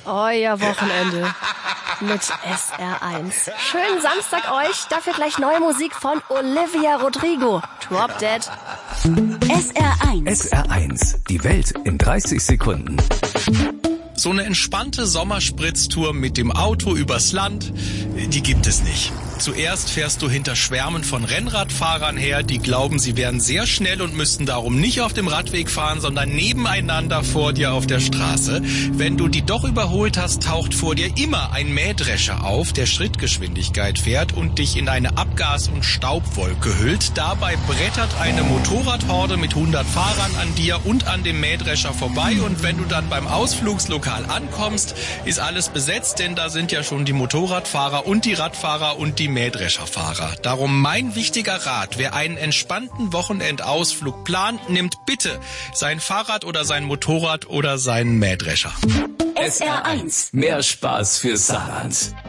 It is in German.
Euer Wochenende mit SR1. Schönen Samstag euch, dafür gleich neue Musik von Olivia Rodrigo. Drop Dead. SR1. SR1, die Welt in 30 Sekunden. So eine entspannte Sommerspritztour mit dem Auto übers Land, die gibt es nicht. Zuerst fährst du hinter Schwärmen von Rennradfahrern her, die glauben, sie wären sehr schnell und müssten darum nicht auf dem Radweg fahren, sondern nebeneinander vor dir auf der Straße. Wenn du die doch überholt hast, taucht vor dir immer ein Mähdrescher auf, der Schrittgeschwindigkeit fährt und dich in eine Abgas- und Staubwolke hüllt. Dabei brettert eine Motorradhorde mit 100 Fahrern an dir und an dem Mähdrescher vorbei. Und wenn du dann beim Ausflugslokal ankommst, ist alles besetzt, denn da sind ja schon die Motorradfahrer und die Radfahrer und die Mähdrescherfahrer. Darum mein wichtiger Rat: Wer einen entspannten Wochenendausflug plant, nimmt bitte sein Fahrrad oder sein Motorrad oder seinen Mähdrescher. SR1, mehr Spaß für Saarland.